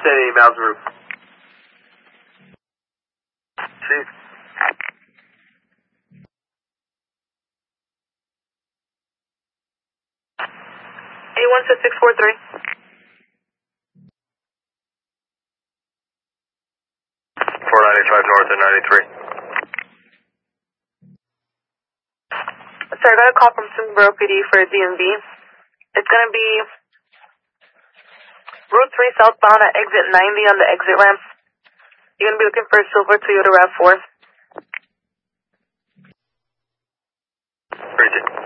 10 miles roof. Chief. 816643. 495 north and 93. Sir, I got a call from Sunboro PD for DMV. It's going to be Route 3 southbound at exit 90 on the exit ramp. You're going to be looking for a silver Toyota RAV4. Appreciate it.